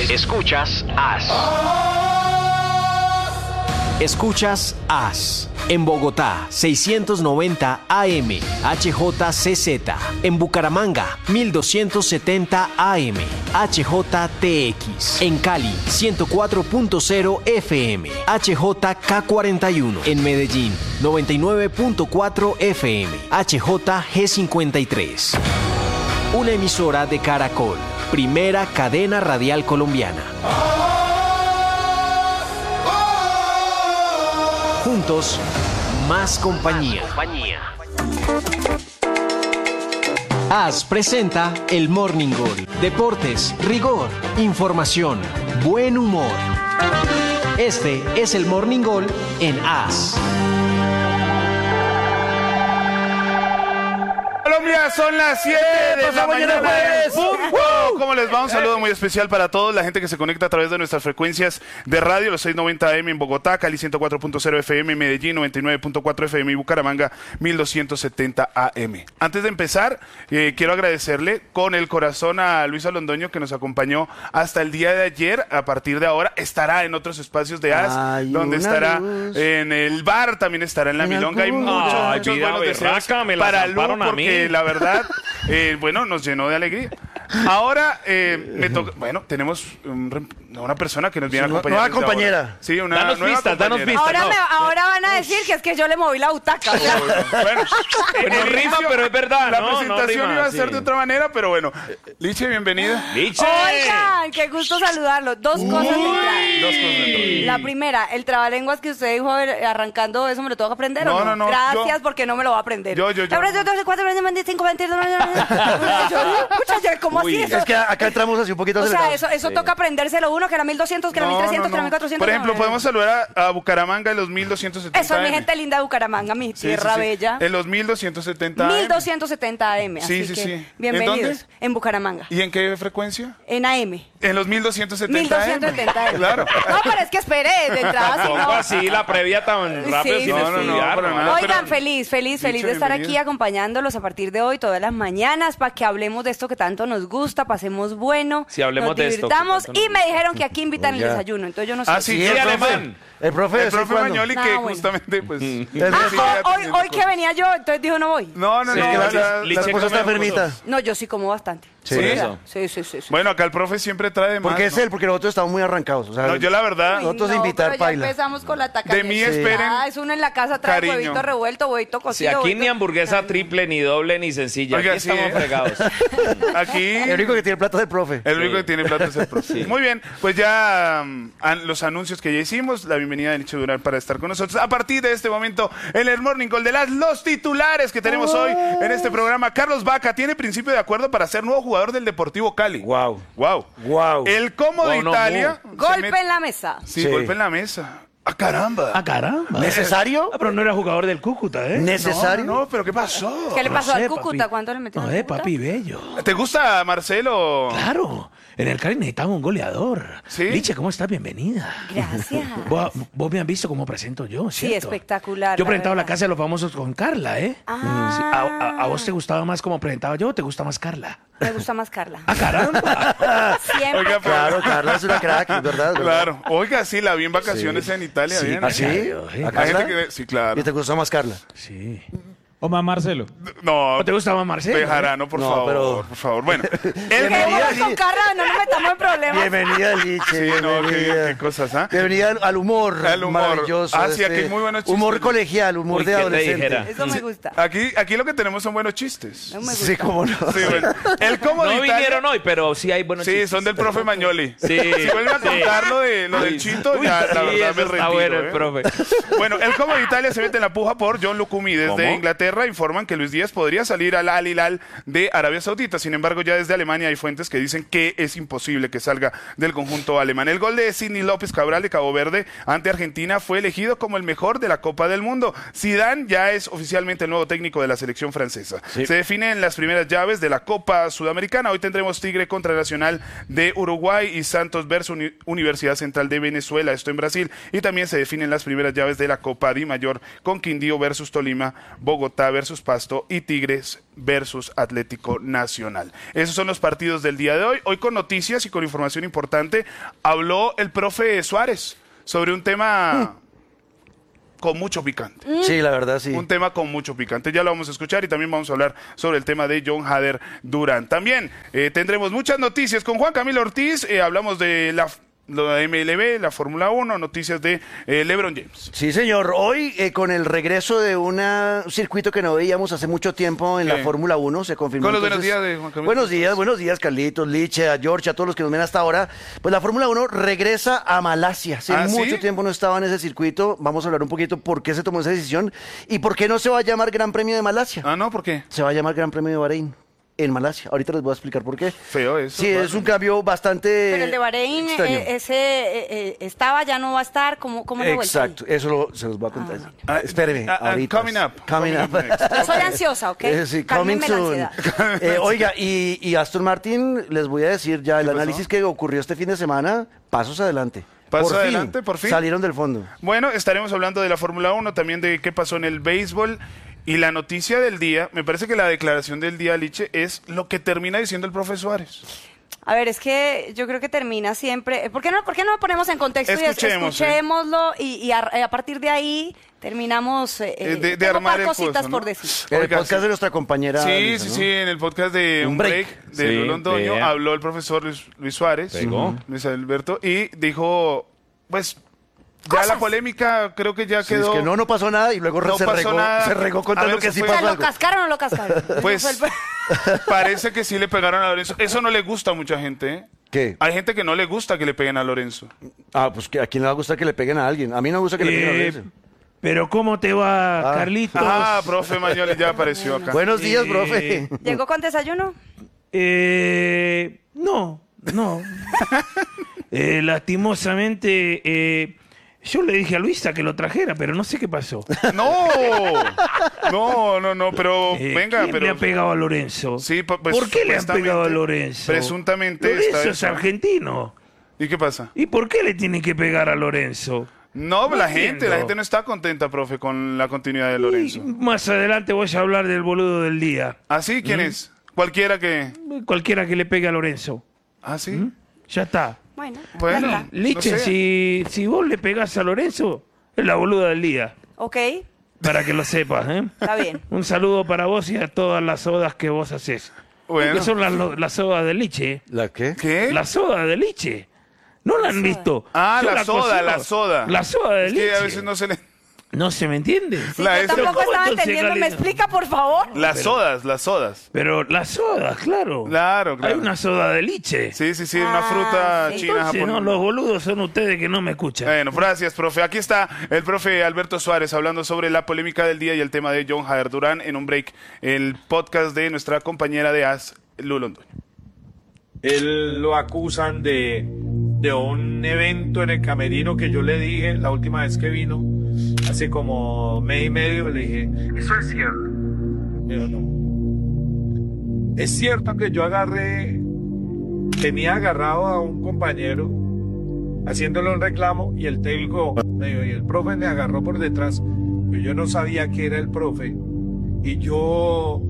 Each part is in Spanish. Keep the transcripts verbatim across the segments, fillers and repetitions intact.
Escuchas A S. Escuchas A S. En Bogotá, seiscientos noventa A M, H J C Z. En Bucaramanga, mil doscientos setenta A M, H J T X. En Cali, ciento cuatro punto cero F M, H J K cuarenta y uno. En Medellín, noventa y nueve punto cuatro F M, H J G cincuenta y tres. Una emisora de Caracol, primera cadena radial colombiana. Juntos, más compañía. A S presenta el Morning Gol. Deportes, rigor, información, buen humor. Este es el Morning Gol en A S. Colombia, son las siete de la mañana. ¡Wow! ¿Cómo les va? Un saludo muy especial para todos, la gente que se conecta a través de nuestras frecuencias de radio, los seiscientos noventa A M en Bogotá, Cali ciento cuatro punto cero F M, Medellín noventa y nueve punto cuatro F M y Bucaramanga mil doscientos setenta A M. Antes de empezar, eh, quiero agradecerle con el corazón a Luisa Londoño, que nos acompañó hasta el día de ayer. A partir de ahora estará en otros espacios de A S, Ay, donde estará luz. en el bar, también estará en la Milonga. Hay muchos, Ay, muchos vida buenos deseos berraca, me la para Lu, zamparon a porque mí. la verdad, eh, bueno, nos llenó de alegría. Ahora, eh, me toca, bueno, tenemos un, una persona que nos viene a acompañar. Nueva desde compañera. ahora. Sí, una Danos nueva pistas, danos compañera. pistas. Ahora, no. me, ahora van a decir que es que yo le moví la butaca. O sea, Bueno, Pues no el rima, inicio- pero es verdad, La no, no presentación rima, iba a ser sí. de otra manera, pero bueno. Liche, bienvenida. ¡Liche! Oigan, qué gusto saludarlos. Dos cosas de entrada. Dos cosas. La primera, el trabalenguas que usted dijo eh, arrancando, ¿eso me lo tengo que aprender No, o no? no, no, Gracias, yo- porque no me lo va a aprender. Yo, yo, yo. La verdad, doce, cuatro, veinticinco, veintidós, Muchachos, ¿cómo así Uy, eso? es que acá entramos así un poquito O sea, acelerados. eso, eso toca aprendérselo uno, que era mil doscientos, que era No, mil trescientos, no, que era no. mil cuatrocientos. Por ejemplo, no, podemos saludar a, a Bucaramanga en los mil doscientos setenta Eso es mi A M. gente linda de Bucaramanga, mi Sí, tierra sí, sí. bella. En los mil doscientos setenta A M. mil doscientos setenta A M. Sí, así sí, que sí. ¿En bienvenidos. dónde? En Bucaramanga. ¿Y en qué frecuencia? En A M. En los mil doscientos setenta mil doscientos setenta A M. Claro. No, pero es que esperé, de entrada si Tampoco no. así, la previa tan rápido Sí, sin sí, No, no, no, estudiar. para ¿no? nada. Oigan, pero- feliz, feliz, feliz Dicho, de estar aquí bienvenida. acompañándolos a partir de hoy, todas las mañanas, para que hablemos de esto que tanto nos gusta, pasemos bueno, Sí, hablemos nos de esto que divirtamos. tanto nos Y me gusta. dijeron que aquí invitan el Ya. desayuno, entonces yo no sé. Ah, sí, Sí, el profe. alemán. El profe, El ¿sí, profe cuándo? Mañoli, Ah, que bueno. justamente, pues... El sigue Ah, hoy, hoy, atendiendo hoy que cosas. venía yo, entonces dijo no voy. No, no, Sí, no. que la- la- la- Liche La esposa está come enfermita. No, yo sí como bastante. Sí. Sí, Por eso. sí, sí, sí, sí. Bueno, acá el profe siempre trae más. Porque es ¿no? él, porque nosotros estamos muy arrancados. O sea, No, yo la verdad... Uy, nosotros no, invitar, pero ya paila. empezamos con la tacaña. De mí esperen Ah, es uno en la casa trae cariño. huevito revuelto, huevito Si cocido. aquí huevito- ni hamburguesa triple, ni doble, ni sencilla. Oiga, Aquí sí, estamos ¿eh? fregados. Aquí... el único que tiene plata es el profe. El único Sí. que tiene plata es el profe. Sí. Muy bien, pues ya um, an- los anuncios que ya hicimos, la bienvenida de Nicho Durán para estar con nosotros. A partir de este momento, en el Morning Call de las los titulares que tenemos hoy en este programa. Carlos Vaca tiene principio de acuerdo para ser nuevo jugador del Deportivo Cali. Wow. Wow. Wow. El Como de Wow, no, Italia. se Golpe met- en la mesa. Sí, Sí. golpe en la mesa. ¡Ah, caramba! Ah, caramba. ¿Necesario? Ah, pero no era jugador del Cúcuta, ¿eh? ¿Necesario? No, no, pero ¿qué pasó? ¿Qué le pasó No sé, al Cúcuta? papi. ¿Cuánto le metió No, al eh, Cúcuta? papi, bello. ¿Te gusta Marcelo? Claro. En el Cali necesitamos un goleador. ¿Sí? Liche, ¿cómo estás? Bienvenida. Gracias. Vos, vos me han visto cómo presento yo, Sí, ¿cierto? espectacular, Yo la presentaba la verdad. Casa de los Famosos con Carla, ¿eh? Ah. Sí. ¿A, a- a vos te gustaba más cómo presentaba yo o te gusta más Carla? Me gusta más Carla. ¡Ah, caramba! Siempre. Oiga, pero- Claro, Carla es una crack, es verdad. es verdad. Claro. Oiga, sí, la vi en vacaciones en Italia. Sí, bien. ¿Ah, sí? Claro, sí. ¿A Hay Carla? gente que... Sí, claro. ¿Y te gusta más Carla? Sí. O más Marcelo. No, ¿No te gusta más Marcelo? Bejarano, por No, favor, pero- por favor. Bueno, el Bienvenida, Quedémonos con Carla, no nos metamos en problemas. Bienvenida, Liche. Sí, no, qué- bienvenida. qué cosas, ¿ah? Bienvenida al, al humor. Al humor. Maravilloso. Ah, sí, este, aquí hay muy buenos chistes. Humor colegial, humor Uy, de ¿qué te adolescente. dijera? Eso me gusta. Aquí, aquí lo que tenemos son buenos chistes. No me gusta. Sí, cómo no. Sí, bueno. El Como de No Italia- vinieron hoy, pero sí hay buenos Sí, chistes. son del profe Mañoli. Sí, Si vuelven a sí. contar lo, de, lo del Uy, chito, uy, ya la sí, verdad me eso retiro. está bueno, ¿eh? el profe. Bueno, el Como de Italia se mete en la puja por John Lucumi. Desde ¿Cómo? Inglaterra informan que Luis Díaz podría salir al Al Hilal de Arabia Saudita. Sin embargo, ya desde Alemania hay fuentes que dicen que es imposible que salga del conjunto alemán. El gol de Sidney López Cabral de Cabo Verde ante Argentina fue elegido como el mejor de la Copa del Mundo. Zidane ya es oficialmente el nuevo técnico de la selección francesa. Sí. Se definen las primeras llaves de la Copa Sudamericana. Hoy tendremos Tigre contra Nacional de Uruguay y Santos versus Uni- Universidad Central de Venezuela, esto en Brasil. Y también se definen las primeras llaves de la Copa Di Mayor con Quindío versus Tolima, Bogotá Bogotá versus Pasto y Tigres versus Atlético Nacional. Esos son los partidos del día de hoy. Hoy con noticias y con información importante habló el profe Suárez sobre un tema con mucho picante. Sí, la verdad, sí. Un tema con mucho picante. Ya lo vamos a escuchar y también vamos a hablar sobre el tema de John Hader Durán. También eh, tendremos muchas noticias con Juan Camilo Ortiz. Eh, hablamos de la... lo de M L B, la Fórmula uno, noticias de eh, LeBron James. Sí, señor. Hoy, eh, con el regreso de una- un circuito que no veíamos hace mucho tiempo en ¿Qué? la Fórmula uno, se confirmó. Con los buenos entonces- días de Juan Camilo. Buenos días, buenos días, Carlitos, Liche, a George, a todos los que nos ven hasta ahora. Pues la Fórmula uno regresa a Malasia. Hace ¿Ah, mucho sí? tiempo no estaba en ese circuito. Vamos a hablar un poquito por qué se tomó esa decisión y por qué no se va a llamar Gran Premio de Malasia. Ah, no, ¿por qué? Se va a llamar Gran Premio de Bahrein en Malasia. Ahorita les voy a explicar por qué. Feo eso. Sí, es un cambio bastante Pero el de Bahrein, extraño. eh, ese eh, eh, estaba, ya no va a estar. ¿Cómo, cómo lo Exacto, eso lo- se los voy a contar. Ah, Espéreme, ah, ah, ahorita. coming up. Coming Coming up. up next. Yo soy ansiosa, ¿ok? Eh, sí, coming Cálmenme la soon. ansiedad. Eh, oiga, y, y Aston Martin, les voy a decir ya, el pasó? análisis que ocurrió este fin de semana, pasos adelante. Pasos Por fin, adelante, por fin. Salieron del fondo. Bueno, estaremos hablando de la Fórmula uno, también de qué pasó en el béisbol. Y la noticia del día, me parece que la declaración del día, Liche, es lo que termina diciendo el profe Suárez. A ver, es que yo creo que termina siempre. ¿Por qué no, por qué no lo ponemos en contexto Escuchemos, y es- escuchémoslo y, y a, a partir de ahí terminamos eh, Eh, de- de tengo armar par el cositas coso, ¿no? por decir. El Oiga, podcast sí. de nuestra compañera. Sí, Lisa, sí, ¿no? sí, en el podcast de Un Un break. Break, de Sí, Luis Londoño, vea. habló el profesor Luis, Luis Suárez, Pegó. Luis Alberto, y dijo, pues, ya Cosas. la polémica creo que ya Sí, quedó... es que no, no pasó nada y luego No se, pasó regó, nada. se regó A contando ver, que se sí fue. O sea, pasó ¿lo algo. cascaron o no lo cascaron? Pues Ese fue el- parece que sí le pegaron a Lorenzo. Eso no le gusta a mucha gente, ¿eh? ¿Qué? Hay gente que no le gusta que le peguen a Lorenzo. Ah, pues que a quién le va a gustar que le peguen a alguien. A mí no me gusta que le peguen a Eh, alguien. pero ¿cómo te va, Ah. Carlitos? Ah, profe Mañoles ya apareció acá. Buenos días, Eh, profe. ¿Llegó con desayuno? Eh, no, no. Eh, lastimosamente, eh, yo le dije a Luisa que lo trajera, pero no sé qué pasó. No, no, no, no, pero Eh, venga, ¿quién pero... le ha pegado a Lorenzo? Sí, pues, ¿Por qué le han supuestamente- pegado a Lorenzo? presuntamente Lorenzo está es eso. argentino. ¿Y qué pasa? ¿Y por qué le tienen que pegar a Lorenzo? No, No la entiendo. gente, la gente no está contenta, profe, con la continuidad de Y Lorenzo. más adelante voy a hablar del boludo del día. ¿Ah, sí? ¿Quién es? Cualquiera que... Cualquiera que le pegue a Lorenzo. ¿Ah, sí? Ya está. Bueno, Bueno. ya está. Liche, No sé. si, si vos le pegás a Lorenzo, es la boluda del día. Ok, Para que lo sepas, ¿eh? está bien. Un saludo para vos y a todas las sodas que vos haces. Bueno. Que son las, lo- las sodas de Liche. ¿eh? ¿La qué? ¿Qué? La soda de Liche. ¿No la han visto? Ah, Yo la soda, cocino. la soda. La soda de Es Liche. que a veces no se le... ¿No se me entiende? Sí, La yo esa- tampoco ¿Cómo estaba entonces, entendiendo. ¿Me Galina? explica, por favor? Las sodas, las sodas. Pero las sodas, claro. Claro, claro. Hay una soda de Liche. Sí, sí, sí, una Ah, fruta sí. china, Entonces, japonesa. no, los boludos son ustedes que no me escuchan. Bueno, gracias, profe. Aquí está el profe Alberto Suárez hablando sobre la polémica del día y el tema de John Hader Durán en un break, el podcast de nuestra compañera de A S, Lu Londoño. Él lo acusan de, de un evento en el camerino que yo le dije la última vez que vino, hace como mes y medio, le dije, eso es cierto. Digo, no. Es cierto que yo agarré, tenía agarrado a un compañero haciéndole un reclamo y el técnico, me dijo, y el profe me agarró por detrás, pero yo no sabía que era el profe y yo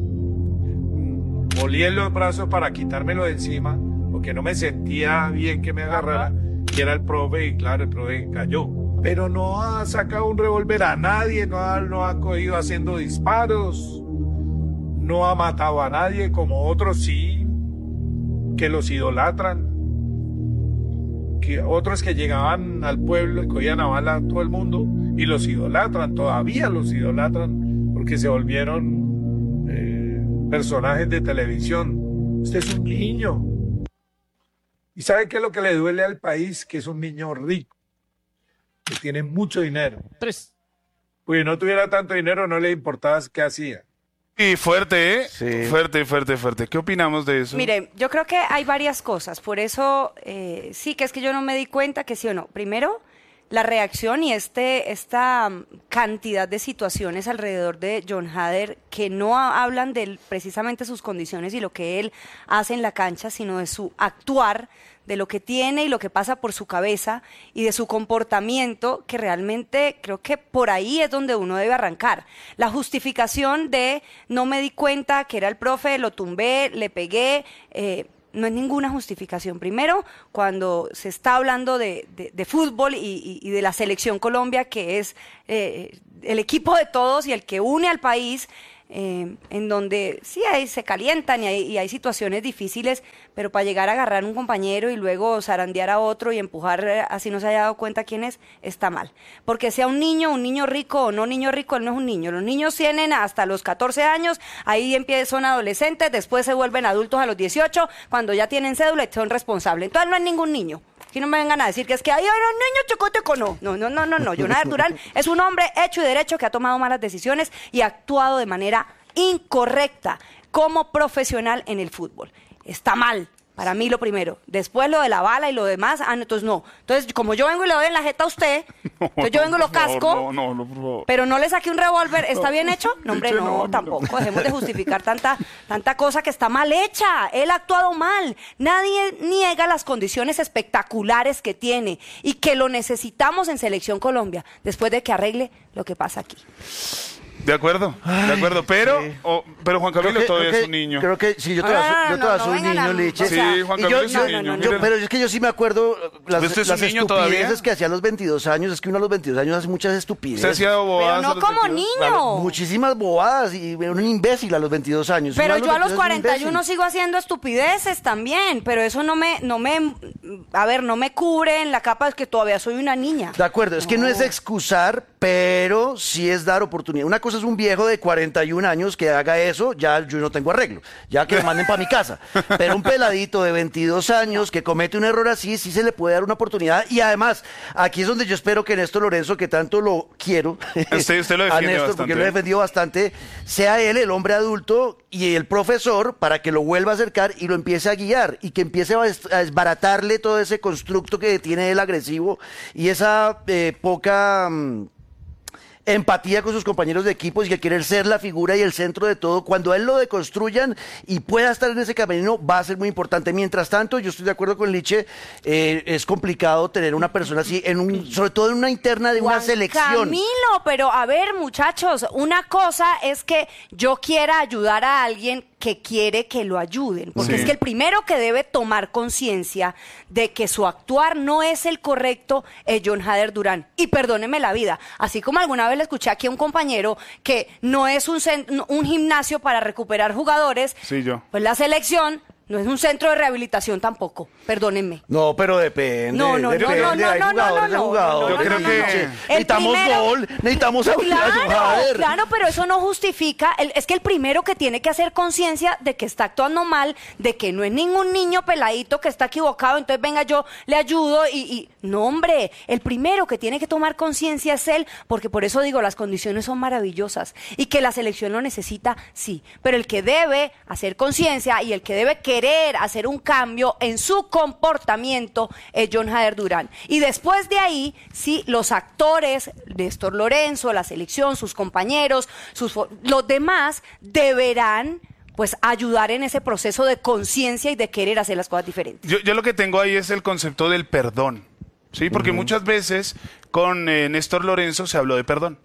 molí los brazos para quitármelo de encima, porque no me sentía bien que me agarrara, que era el profe, y claro, el profe cayó. Pero no ha sacado un revólver a nadie, no ha, no ha cogido haciendo disparos, no ha matado a nadie, como otros sí, que los idolatran. Que otros que llegaban al pueblo y cogían a bala a todo el mundo y los idolatran, todavía los idolatran, porque se volvieron eh, personajes de televisión. Usted es un niño. ¿Y sabe qué es lo que le duele al país? Que es un niño rico, que tiene mucho dinero. Tres. Pues si no tuviera tanto dinero, no le importaba qué hacía. Y fuerte, ¿eh? Sí. Fuerte, fuerte, fuerte. ¿Qué opinamos de eso? Mire, yo creo que hay varias cosas. Por eso, eh, sí, que es que yo no me di cuenta que sí o no. Primero, la reacción y este esta um, cantidad de situaciones alrededor de Jon Hader que no ha- hablan de precisamente sus condiciones y lo que él hace en la cancha, sino de su actuar, de lo que tiene y lo que pasa por su cabeza y de su comportamiento, que realmente creo que por ahí es donde uno debe arrancar. La justificación de no me di cuenta que era el profe, lo tumbé, le pegué, eh, no es ninguna justificación. Primero, cuando se está hablando de, de- de fútbol y, y- y de la selección Colombia, que es eh, el equipo de todos y el que une al país, eh, en donde sí hay, se calientan y hay, y hay situaciones difíciles, pero para llegar a agarrar a un compañero y luego zarandear a otro y empujar eh, así no se haya dado cuenta quién es, está mal. Porque sea un niño, un niño rico o no niño rico, él no es un niño. Los niños tienen hasta los catorce años, ahí empiezan, son adolescentes, después se vuelven adultos a los dieciocho, cuando ya tienen cédula y son responsables. Entonces no es ningún niño. Aquí no me vengan a decir que es que hay un niño chicoteco, no. No, no, no, no, no. Jon Hader Durán es un hombre hecho y derecho que ha tomado malas decisiones y ha actuado de manera incorrecta como profesional en el fútbol. Está mal. Para mí lo primero. Después lo de la bala y lo demás, ah, no, entonces no. Entonces, como yo vengo y le doy en la jeta a usted, entonces yo vengo y lo por favor, casco, no, no, no, por favor. pero no le saqué un revólver, ¿está bien hecho? No, hombre, Dicho, no, no, no. tampoco. Dejemos de justificar tanta, tanta cosa que está mal hecha. Él ha actuado mal. Nadie niega las condiciones espectaculares que tiene y que lo necesitamos en Selección Colombia, después de que arregle lo que pasa aquí. De acuerdo, de acuerdo, pero, sí. o- pero Juan Camilo Creo que- todavía creo es que- un niño. Creo que sí, yo todavía, Ah, soy- yo no, todavía no, soy un vengan niño, a- Liche. o sea, Sí, Juan Y Camilo yo- es yo- un niño. no, yo- miren. pero es que yo sí me acuerdo las, ¿Usted es un las niño estupideces todavía? que hacía a los veintidós años. Es que uno a los veintidós años hace muchas estupideces. Usted hacía bobadas. Pero no a los como veintidós. niño. Muchísimas bobadas y era un imbécil a los veintidós años. Pero Uno yo a los veintidós es un cuarenta y uno imbécil. sigo haciendo estupideces también, pero eso no me, no me, a ver, no me cubre en la capa de que todavía soy una niña. De acuerdo, es que no es excusar, pero sí es dar oportunidad. Una cosa es un viejo de cuarenta y un años que haga eso, ya yo no tengo arreglo, ya que lo manden para mi casa. Pero un peladito de veintidós años que comete un error así, sí se le puede dar una oportunidad. Y además, aquí es donde yo espero que Néstor Lorenzo, que tanto lo quiero, Usted- usted lo a defiende Néstor, bastante, porque lo he ¿eh? defendido bastante, sea él el hombre adulto y el profesor para que lo vuelva a acercar y lo empiece a guiar y que empiece a des- a desbaratarle todo ese constructo que tiene él agresivo y esa eh, poca mm, empatía con sus compañeros de equipos y que querer ser la figura y el centro de todo. Cuando a él lo deconstruyan y pueda estar en ese camino, va a ser muy importante. Mientras tanto, yo estoy de acuerdo con Liche, eh, es complicado tener una persona así, en un, sobre todo en una interna de una Juan selección. Camilo, pero a ver, muchachos, una cosa es que yo quiera ayudar a alguien que quiere que lo ayuden, porque Sí. es que el primero que debe tomar conciencia de que su actuar no es el correcto es Jon Hader Durán. Y perdóneme la vida, así como alguna vez le escuché aquí a un compañero que no es un, cen- un gimnasio para recuperar jugadores, Sí, yo. pues la selección no es un centro de rehabilitación tampoco, perdónenme. No, pero depende. No, no, no, depende, no, no, hay no, no, jugadores de no, no, jugadores. Yo no, creo no, que- no, no. El necesitamos primero- gol, necesitamos a Jon Claro, Hader. claro, pero eso no justifica, el- es que el primero que tiene que hacer conciencia de que está actuando mal, de que no es ningún niño peladito que está equivocado, entonces venga yo le ayudo y, y no hombre, el primero que tiene que tomar conciencia es él, porque por eso digo, las condiciones son maravillosas y que la selección lo necesita, sí, pero el que debe hacer conciencia y el que debe querer hacer un cambio en su comportamiento es Jon Hader Durán. Y después de ahí, sí, los actores, Néstor Lorenzo, la selección, sus compañeros, sus, fo- los demás deberán pues ayudar en ese proceso de conciencia y de querer hacer las cosas diferentes. Yo, yo lo que tengo ahí es el concepto del perdón, ¿sí? Porque muchas veces con eh, Néstor Lorenzo se habló de perdón.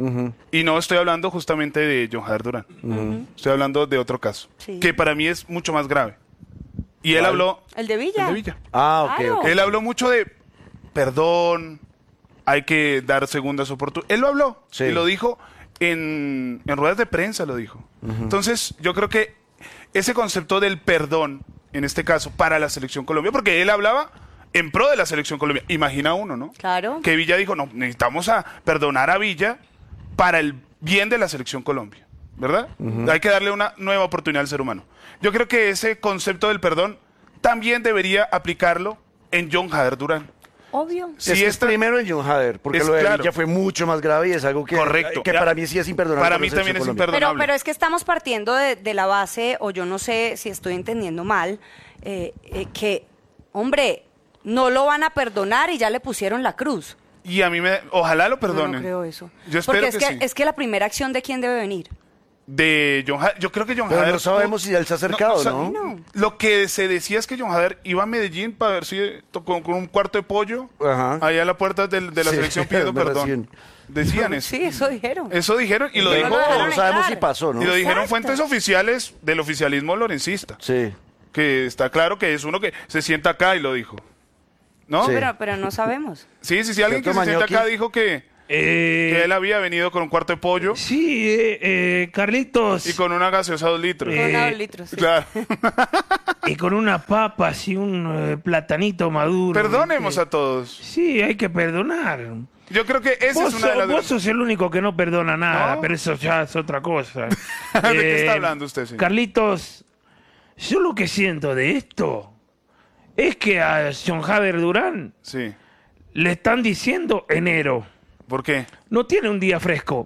Y no estoy hablando justamente de Jon Hader Durán. Estoy hablando de otro caso, Sí. que para mí es mucho más grave. Y él ¿Cuál? habló... El de Villa. El de Villa. Ah, ok, Claro. ok. Él habló mucho de perdón, hay que dar segundas oportunidades. Él lo habló Sí. y lo dijo en, en ruedas de prensa, lo dijo. Entonces, yo creo que ese concepto del perdón, en este caso, para la Selección Colombia, porque él hablaba en pro de la Selección Colombia. Imagina uno, ¿no? Claro. Que Villa dijo, no, necesitamos a perdonar a Villa para el bien de la Selección Colombia, ¿verdad? Hay que darle una nueva oportunidad al ser humano. Yo creo que ese concepto del perdón también debería aplicarlo en Jon Hader Durán. Obvio. Si es que es esta- primero en Jon Hader, porque Es lo de claro. Villa fue mucho más grave y es algo que, Correcto. que Ya. para mí sí es imperdonable. Para con mí la también es selección Colombia. Pero, imperdonable. pero es que estamos partiendo de, de la base, o yo no sé si estoy entendiendo mal, eh, eh, que, hombre, no lo van a perdonar y ya le pusieron la cruz. Y a mí me... Ojalá lo Yo perdonen. no creo eso. Yo espero Porque es que que, sí. es que la primera acción de quién debe venir. De John Hader. Yo creo que John Pero Hader... no sabemos si él se ha acercado, o sea, ¿no? No. Lo que se decía es que John Hader iba a Medellín para ver si to- con, con un cuarto de pollo Ajá. allá a la puerta del- de la Sí, selección pidiendo me perdón. recién. Decían eso. Sí, eso dijeron. Eso dijeron y lo Pero dijo... no Pero dejaron no sabemos entrar. si pasó, ¿no? Y lo dijeron Exacto. fuentes oficiales del oficialismo lorencista. Sí. Que está claro que es uno que se sienta acá y lo dijo. ¿No? Sí. Pero, pero no sabemos. Sí, sí, sí. Alguien que se ¿Cierto, sienta Mañoqui? acá dijo que, Eh, que él había venido con un cuarto de pollo Sí, eh, eh, Carlitos. y con una gaseosa de dos litros. Eh, Con una dos litros. sí. Claro. Y con una papa así, un eh, platanito maduro. Perdonemos ¿viste? a todos. Sí, hay que perdonar. Yo creo que esa Vos, es una de sos, las... vos sos el único que no perdona nada, ¿No? pero eso ya es otra cosa. ¿De qué está hablando usted, señor? Carlitos, yo lo que siento de esto es que a John Hader Durán Sí. le están diciendo enero. ¿Por qué? No tiene un día fresco.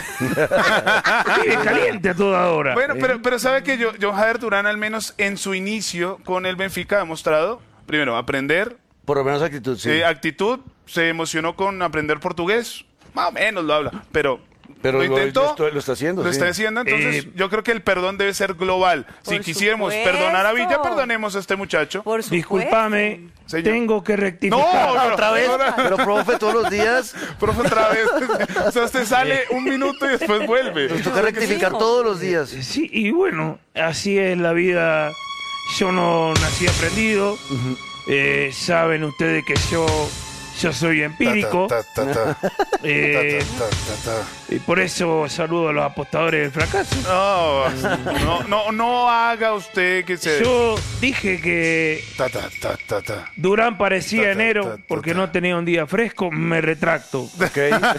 Vive caliente a toda hora. Bueno, pero, pero sabe que yo- John Hader Durán, al menos en su inicio con el Benfica, ha demostrado, primero, aprender, Por lo menos actitud, sí. eh, actitud, se emocionó con aprender portugués, más o menos lo habla, pero, Pero lo lo- intentó, lo está- lo está haciendo, lo sí. está haciendo, entonces Eh, yo creo que el perdón debe ser global. Si Por quisiéramos supuesto. perdonar a Villa, perdonemos a este muchacho. Por supuesto. Discúlpame, Señor. tengo que No, rectificar. pero- Otra vez, ahora- pero profe, todos los días profe, otra vez. O sea, usted sale un minuto y después vuelve. nos toca rectificar todos los días. Sí, y bueno, así es la vida. Yo no nací aprendido. Eh, saben ustedes que yo, yo soy empírico. Ta, ta, ta, ta, Eh, ta, ta, ta. y por eso saludo a los apostadores del fracaso. No, no, no, no haga usted que se... Yo dije que Ta, ta, ta, ta, ta. Durán parecía Ta, ta, enero ta, ta, porque ta. no tenía un día fresco. Me retracto. Ok.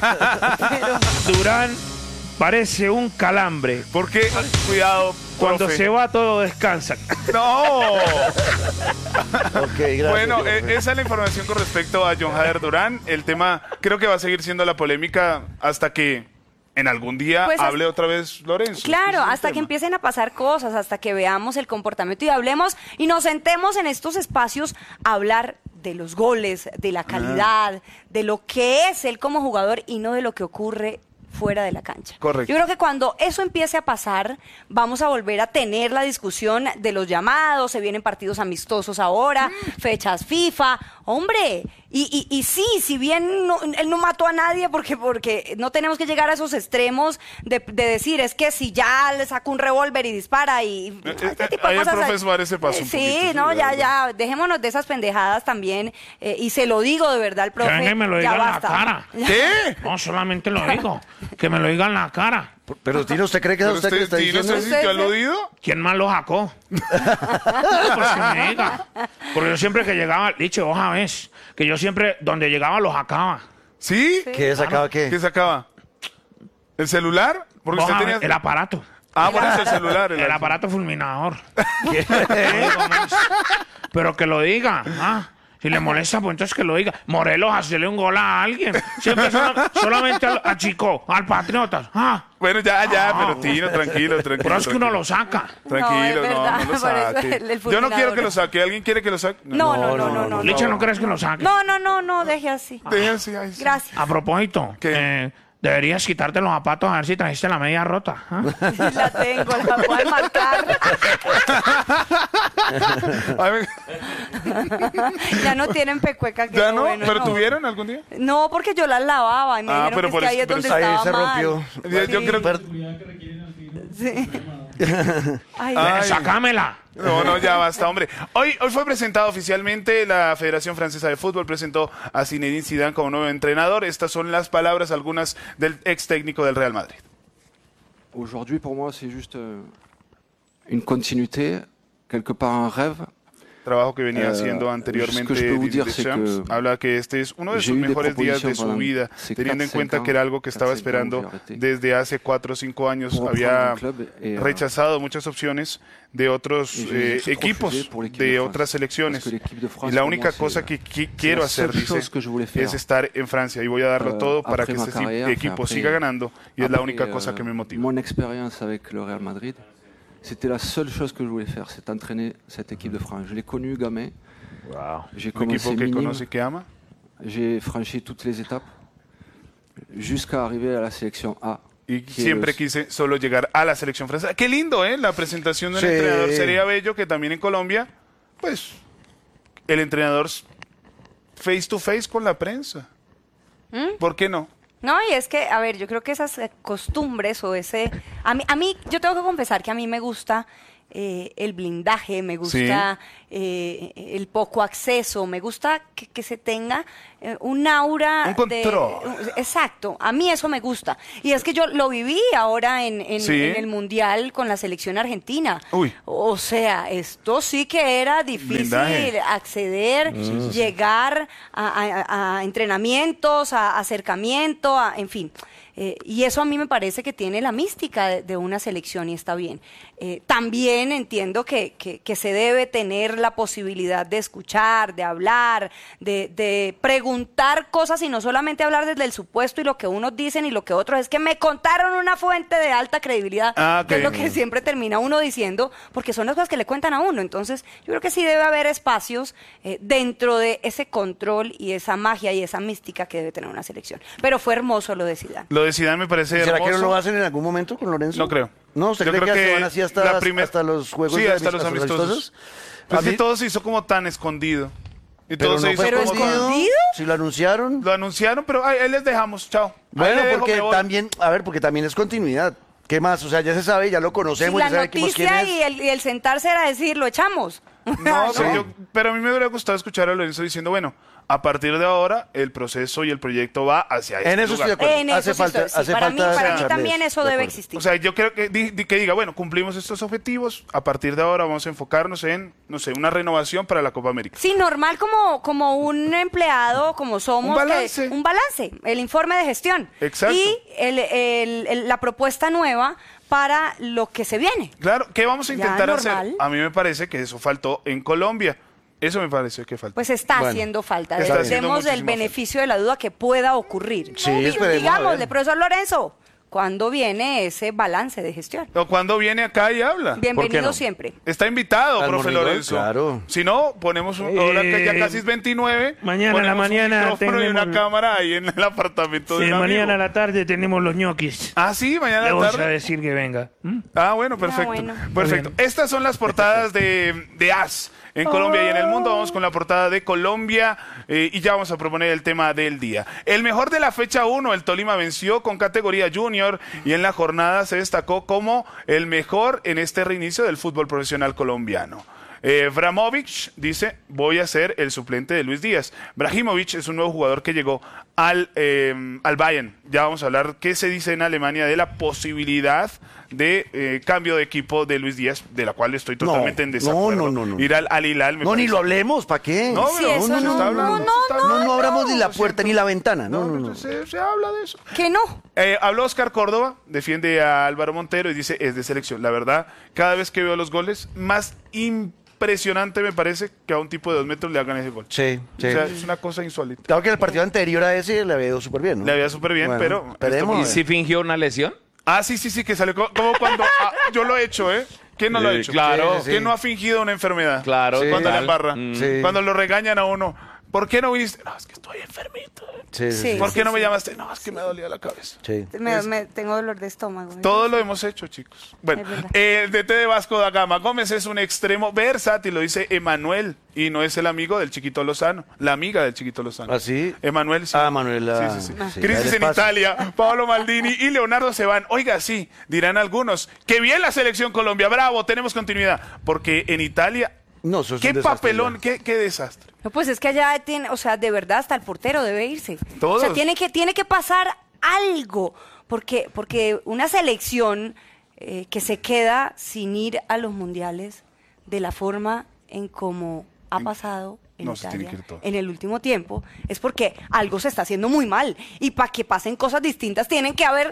Durán parece un calambre. ¿Por qué? Cuidado, Cuando profe. se va todo descansa. ¡No! Ok, gracias. Bueno, profe. eh, esa es la información con respecto a John Hader Durán. El tema creo que va a seguir siendo la polémica hasta que en algún día Pues, hable otra vez Lorenzo. Claro, Ese es el hasta que tema. empiecen a pasar cosas, hasta que veamos el comportamiento y hablemos y nos sentemos en estos espacios a hablar de los goles, de la calidad, de lo que es él como jugador y no de lo que ocurre fuera de la cancha. Correcto. Yo creo que cuando eso empiece a pasar, vamos a volver a tener la discusión de los llamados, se vienen partidos amistosos ahora, fechas FIFA, hombre, y, y, y sí, si bien no- él no mató a nadie, porque, porque no tenemos que llegar a esos extremos de, de decir, es que si ya le saca un revólver y dispara y... Eh, este eh, tipo de ahí el cosas, profe Suárez se pasó un Sí, poquito, sí, no, la ya, verdad. ya, dejémonos de esas pendejadas también, eh, y se lo digo de verdad al profe. venga y me lo ya diga en la basta. cara. ¿Qué? No, solamente lo digo. Que me lo diga en la cara. Pero Tino, ¿usted cree que es ¿Pero usted que usted, está Tino, diciendo? se sintió aludido? ¿Quién más lo sacó? Pues que me diga. Porque yo siempre que llegaba, dicho, oja ves, que yo siempre, donde llegaba, lo sacaba. ¿Sí? ¿Qué sacaba qué? ¿Qué sacaba? ¿El celular? Porque Oja, usted ves, tenía... el aparato. Ah, por eso el celular. El aparato fulminador. Pero que lo diga. ¿ah? Si le molesta, pues entonces que lo diga. Morelos, hacerle un gol a alguien. Siempre sola- solamente al, a Chico, al Patriotas. ¿ah? Bueno, ya, ya, Ah. pero Tino, tranquilo, tranquilo. Pero es que uno tranquilo. lo saca. Tranquilo, No, es no, verdad, no, lo por eso saque. el- el Yo no quiero fulminador. que lo saque. ¿Alguien quiere que lo saque? No, no, no, no, no. Licha, no. ¿no crees que lo saque? No, no, no, no, deje así. Deje así, ay, sí. Gracias. A propósito, ¿Qué? eh, deberías quitarte los zapatos a ver si trajiste la media rota. ¿ah? La tengo, la puedo marcar. A ver, Ya no tienen pecueca. que ¿ya no? bueno, ¿Pero no. tuvieron algún día? No, porque yo las lavaba y me Ah, dijeron pero que, por es que ahí eso- es pero donde eso- Ahí estaba se mal. rompió. Yo, yo Sí. creo Per- Sí. Ay, Ay. ¡Sácamela! No, no, ya basta, hombre. Hoy, hoy fue presentado oficialmente, la Federación Francesa de Fútbol presentó a Zinedine Zidane como nuevo entrenador. Estas son las palabras, algunas del ex técnico del Real Madrid. Aujourd'hui, pour moi, c'est juste euh, une continuité, quelque part un rêve. Trabajo que venía Eh, haciendo ce anteriormente que je peux vous Didier dire, c'est Deschamps. que Habla que este es uno de j'ai sus eu des mejores días de propositions su pendant vida, ces teniendo en quatre, cuenta cinq que era ans, algo que quatre, estaba cinq ans esperando que j'ai arrêté. desde hace cuatro o cinco años. Pour Había reprendre un club et, euh, rechazado muchas opciones de otros y j'ai eh, tout equipos refusé pour l'équipe de de France. otras selecciones. Parce que l'équipe de France, Y la pour única moi, c'est- cosa que qui- c'est quiero la hacer, seule dice, chose que je voulais faire. es estar en Francia y voy a darlo Euh, todo para après que ma este carrière, equipo après- siga ganando y es la après, única euh, cosa que me motiva. Mon expérience avec le Real Madrid, c'était la seule chose que je voulais faire, c'est entraîner cette équipe de France. Je l'ai connu gamin. J'ai Un commencé equipo que minime. conoce y que ama. j'ai franchi toutes les étapes jusqu'à arriver à la sélection A. Y qui est siempre le- quise solo llegar a la selección francesa. Qué lindo, ¿eh? La presentación del Sí. entrenador. Sería bello que también en Colombia, pues, el entrenador s- face to face con la prensa. ¿Por qué no? No, y es que, a ver, yo creo que esas eh, costumbres o ese... A mí, a mí, yo tengo que confesar que a mí me gusta eh, el blindaje, me gusta eh, el poco acceso, me gusta que, que se tenga eh, un aura Un control. de... Exacto, a mí eso me gusta. Y es que yo lo viví ahora en, en- Sí. en el Mundial con la selección argentina. Uy. O sea, esto sí que era difícil Blindaje. acceder, llegar a, a- a entrenamientos, a acercamiento, a- en fin. Eh, y eso a mí me parece que tiene la mística de, de una selección y está bien. Eh, también entiendo que, que- que se debe tener la posibilidad de escuchar, de hablar, de, de preguntar cosas y no solamente hablar desde el supuesto y lo que unos dicen y lo que otros. Es que me contaron una fuente de alta credibilidad, Ah, que es ok. lo que siempre termina uno diciendo, porque son las cosas que le cuentan a uno. Entonces, yo creo que sí debe haber espacios eh, dentro de ese control y esa magia y esa mística que debe tener una selección. Pero fue hermoso lo de Zidane. Lo de Zidane me parece ¿Será hermoso. que no lo hacen en algún momento con Lorenzo? No creo. No, ¿usted Yo cree creo que, que se van así hasta, la primer- hasta los juegos Sí, de hasta amis- los amistosos. amistosos? Pues A que mí- todo se hizo como tan escondido. Y Pero todo se no hizo fue Pero como tan- escondido. Si lo anunciaron. Lo anunciaron, pero ay, ahí les dejamos, chao. Ahí Bueno, le dejo, porque me voy. también, a ver, porque también es continuidad. ¿Qué más? O sea, ya se sabe, ya lo Si conocemos, la ya sabemos quién noticia es. y el, y el sentarse era decir, lo echamos. No, pero, yo- pero a mí me hubiera gustado escuchar a Lorenzo diciendo, bueno, a partir de ahora el proceso y el proyecto va hacia este En eso lugar. estoy de acuerdo. En hace eso sí falta, estoy- sí, hace para falta mí, para mí escucharles, también eso de debe acuerdo. existir. O sea, yo creo que, di- di- que diga, bueno, cumplimos estos objetivos, a partir de ahora vamos a enfocarnos en, no sé, una renovación para la Copa América. Sí, normal como, como un empleado, como somos. Un balance. que- un balance, el informe de gestión. Exacto. Y el- el- el- la propuesta nueva para lo que se viene. Claro, ¿qué vamos a Ya, intentar hacer? normal. A mí me parece que eso faltó en Colombia. Eso me parece que faltó. Pues está Bueno, haciendo falta. está haciendo Demos el muchísimo beneficio de la duda que pueda ocurrir. Sí, No, di- esperemos, a Digámosle, ver. profesor Lorenzo, ¿cuándo viene ese balance de gestión? O cuando viene acá y habla. Bienvenido no? siempre. Está invitado, Al profe Morning Lorenzo. Call, claro. Si no, ponemos un, ahora que ya Eh, casi es veintinueve. mañana a la ponemos mañana un micrófono y una tenemos- cámara ahí en el apartamento Sí, de un mañana a amigo. la tarde tenemos los ñoquis. Ah, sí, mañana Le a la vamos a tarde. decir que venga. ¿Mm? Ah, bueno, perfecto. bueno. Perfecto. Muy bien. Estas son las portadas de, de As en Colombia y en el mundo. Vamos con la portada de Colombia eh, y ya vamos a proponer el tema del día. El mejor de la fecha uno, el Tolima venció con categoría junior y en la jornada se destacó como el mejor en este reinicio del fútbol profesional colombiano. Eh, Vramovic dice, voy a ser el suplente de Luis Díaz. Brahimovic es un nuevo jugador que llegó al, eh, al Bayern. Ya vamos a hablar qué se dice en Alemania de la posibilidad de eh, cambio de equipo de Luis Díaz, de la cual estoy totalmente en no, desacuerdo. no, no, no. Ir al, al Hilal me No, ni parece- lo hablemos, ¿para qué? No, Sí, pero eso se no, está hablando, no, se no, está No, hablando. no abramos ni la Lo puerta siento. ni la ventana. No, No, no, no, no. Se, se habla de eso. Que no. Eh, habló Oscar Córdoba, defiende a Álvaro Montero y dice, es de selección. La verdad, cada vez que veo los goles, más impresionante me parece que a un tipo de dos metros le hagan ese gol. Sí, sí. O sea, es una cosa insólita. Claro que el partido anterior a ese le había ido súper bien, ¿no? Le había súper bien, Bueno, pero... esperemos. ¿Y a ver. si fingió una lesión? Ah, sí, sí, sí, que salió co- como cuando... ah, yo lo he hecho, ¿eh? ¿Quién no lo ha Sí, hecho? claro. Sí, sí, sí. ¿Quién no ha fingido una enfermedad? Claro, Sí. Cuando total. le embarra. Mm. Sí. Cuando lo regañan a uno. ¿Por qué no viniste? No, es que estoy enfermito. Sí, sí, Sí. sí. ¿Por qué no me llamaste? No, es que me dolía la cabeza. Sí. Me, Es- me- tengo dolor de estómago. Todo lo hemos hecho, chicos. Bueno, Es verdad. eh, el D T de Vasco da Gama Gómez es un extremo versátil, lo dice Emanuel, y no es el amigo del Chiquito Lozano, la amiga del Chiquito Lozano. ¿Ah, sí? Emanuel, sí. Ah, Manuela. Sí, sí, sí. Sí, Crisis dale en paso. Italia, Pablo Maldini y Leonardo se van. Oiga, sí, dirán algunos. ¡Qué bien la selección Colombia! ¡Bravo! Tenemos continuidad. Porque en Italia, No, eso es qué un desastre, papelón, ya. qué, qué desastre. No, pues es que allá tiene, o sea, de verdad hasta el portero debe irse. Todos. O sea, tiene que, tiene que pasar algo, porque, porque una selección eh, que se queda sin ir a los mundiales de la forma en como ha pasado en No, se tiene Italia que ir todo. en el último tiempo, es porque algo se está haciendo muy mal. Y para que pasen cosas distintas tienen que haber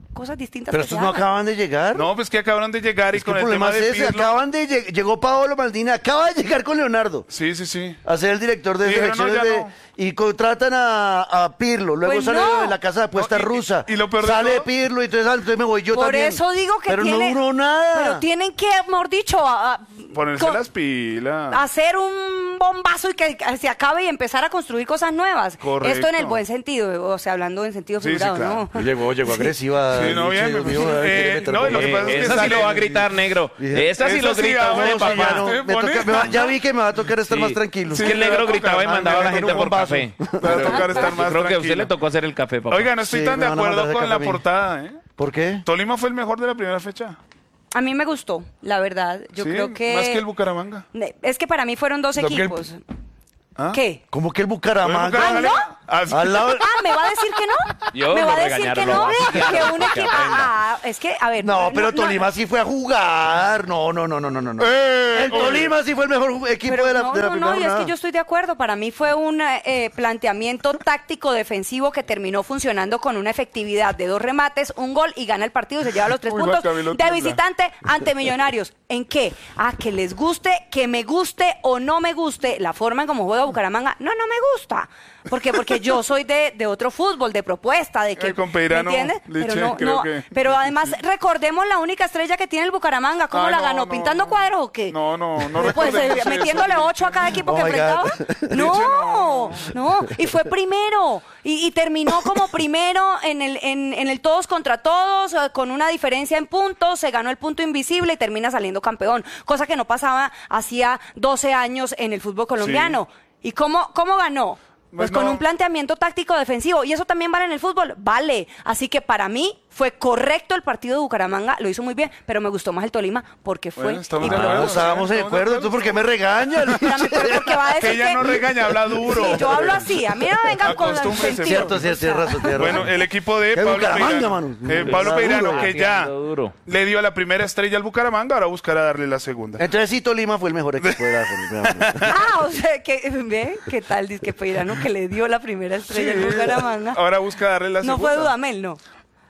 cosas distintas. Pero que se estos no hagan. acaban de llegar. No, pues que acabaron de llegar y Es que con el el problema tema es de ese. Pirlo. Acaban de lleg- llegó Paolo Maldini, acaba de llegar con Leonardo Sí, sí, sí. a ser el director de Sí, pero no, selecciones ya de, no. y contratan a, a Pirlo. Luego Pues sale no. de la casa de apuestas No, y- rusa. y- y lo peor de sale todo- Pirlo y entonces, ah, entonces me voy yo Por también. eso digo que pero tiene, no duró nada. Pero tienen que, mejor dicho, a- a- Ponerse co- las pilas. hacer un bombazo y que se acabe y empezar a construir cosas nuevas. Correcto. Esto en el buen sentido, o sea, hablando en sentido Sí, sí, figurado, claro. ¿no? Llegó, llegó agresiva. Sí, no, Dice, bien. Dios mío, a ver, quiere Eh, meter no, y lo gol. que pasa es que Esa sí sale- lo va a gritar, negro. Esa sí Esa lo sí, grita vamos, usted, No, sí, ya papá. no, ¿Te me pone? toca- me va- ya vi que me va a tocar estar Sí. más tranquilo. Es que el negro me va a gritaba y tocar, mandaba a la me gente toca por un vaso. café. Me va a tocar estar más Creo que a usted tranquilo. le tocó hacer el café, papá. Oiga, no estoy Sí, tan de me van a acuerdo mandar de con café la a mí. portada, ¿eh? ¿Por qué? Tolima fue el mejor de la primera fecha. A mí me gustó, la verdad. Yo Sí, creo que... Más que el Bucaramanga. Es que para mí fueron dos No, que el- equipos. ¿Ah? ¿Qué? ¿Cómo que el ¿El Bucaramanga? Bucaramanga? ¿Ah, no? Ah, sí. Al lado... Ah, ¿me va a decir que no? Yo ¿Me lo va a decir que regañaron, no? lo básico, Que un que equipo... aprenda. Ah, es que, a ver... No, pero Tolima sí fue a jugar. No, no, no, no, no, no. Eh, El oye. Tolima sí fue el mejor ju- equipo Pero de la, no, de la no, primera no, y es que jornada. yo estoy de acuerdo. Para mí fue un eh, planteamiento táctico defensivo que terminó funcionando con una efectividad de dos remates, un gol y gana el partido y se lleva los tres Uy, puntos Juan Camilo de tiembla. visitante ante Millonarios. ¿En qué? Ah, que les guste, que me guste o no me guste la forma en cómo juega Bucaramanga. No, no me gusta. ¿Por qué? Porque yo soy de, de otro fútbol, de propuesta, de que... Eh, con Peirano, ¿me entiendes? Liche, pero no, creo no, que- pero además recordemos la única estrella que tiene el Bucaramanga. ¿Cómo Ay, la no, ganó? no, ¿Pintando no. cuadros o qué? No, no, no Pues, eh, recordemos eso, metiéndole Liche. ocho a cada equipo Oh que my enfrentaba. God. No, no, y fue primero. Y, y terminó como primero en el, en, en el todos contra todos, eh, con una diferencia en puntos, se ganó el punto invisible y termina saliendo campeón. Cosa que no pasaba hacía doce años en el fútbol colombiano. ¿Y cómo, cómo ganó? Pues Pues con no. un planteamiento táctico defensivo. Y eso también vale en el fútbol. Vale. Así que para mí fue correcto el partido de Bucaramanga. Lo hizo muy bien. Pero me gustó más el Tolima porque fue... Bueno, estamos y de Ah, acuerdo. no estábamos de Estamos de acuerdo. acuerdo. ¿Tú por qué me regañas? Espérame, pero porque va a decir Que ella no regaña, habla duro. Sí, yo hablo así. A mí no me vengan con Acostúmbrese, sentido. Cierto, cierto, tienes razón, tienes razón. Bueno, el equipo de ¿Qué Pablo Bucaramanga, Peirano, mano? eh, Pablo Está Peirano, duro. que ya Haciendo duro. le dio la primera estrella al Bucaramanga, ahora buscará darle la segunda. Entonces sí, Tolima fue el mejor equipo de la jornada. Ah, o sea, que, ¿ve? ¿Qué tal? Dice que Peirano que le dio la primera estrella al Bucaramanga. Ahora busca darle la No segunda. fue Dudamel, no.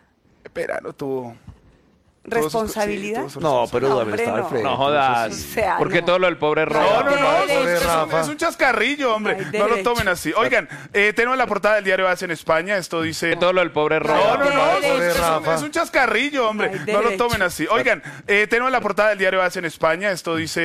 Peirano tuvo... ¿Responsabilidad? Sí, tuvo su No, pero No, Dudamel hombre, estaba al no. frente. No jodas. O sea, Porque no. todo lo del pobre No, Roa. no, no, Derecho. es, es un, Rafa. es un chascarrillo, hombre. No hay No lo derecho. tomen así. Oigan, eh, tenemos la portada del diario Hace en España. Esto dice... Todo lo del pobre No, Roa. no, no, Derecho. es, es un, Rafa. es un chascarrillo, hombre. No hay No lo derecho. tomen así. Oigan, eh, tenemos la portada del diario Hace en España. Esto dice...